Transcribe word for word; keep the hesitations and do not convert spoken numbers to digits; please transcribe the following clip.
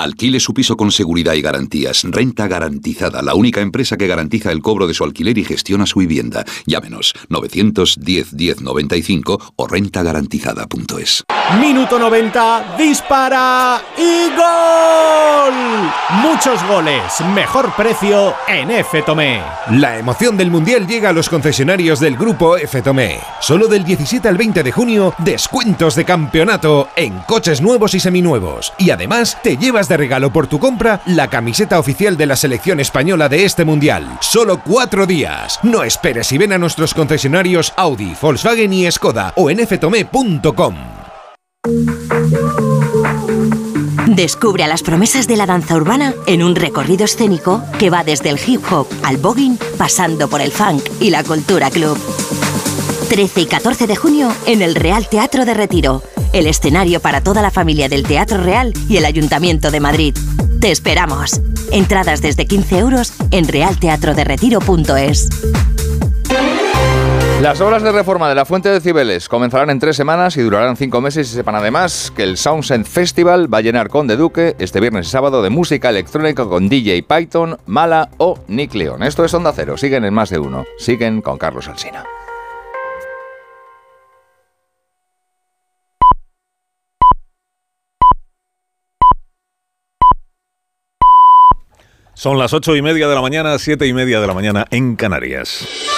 Alquile su piso con seguridad y garantías. Renta Garantizada, la única empresa que garantiza el cobro de su alquiler y gestiona su vivienda. Llámenos novecientos diez diez noventa y cinco o renta garantizada punto es. Minuto noventa, dispara y ¡gol! Muchos goles, mejor precio en F. Tomé. La emoción del Mundial llega a los concesionarios del Grupo F. Tomé. Solo del diecisiete al veinte de junio, descuentos de campeonato en coches nuevos y seminuevos. Y además, te llevas de regalo por tu compra la camiseta oficial de la selección española de este Mundial. Solo cuatro días. No esperes y ven a nuestros concesionarios Audi, Volkswagen y Skoda o en f tomé punto com. Descubre a las promesas de la danza urbana en un recorrido escénico que va desde el hip hop al voguing, pasando por el funk y la cultura club. trece y catorce de junio en el Real Teatro de Retiro, el escenario para toda la familia del Teatro Real y el Ayuntamiento de Madrid. ¡Te esperamos! Entradas desde quince euros en real teatro de retiro punto es. Las obras de reforma de la Fuente de Cibeles comenzarán en tres semanas y durarán cinco meses. Y sepan además que el Soundset Festival va a llenar Conde Duque este viernes y sábado de música electrónica con D J Python, Mala o Nick León. Esto es Onda Cero. Siguen en Más de Uno. Siguen con Carlos Alsina. Son las ocho y media de la mañana, siete y media de la mañana en Canarias.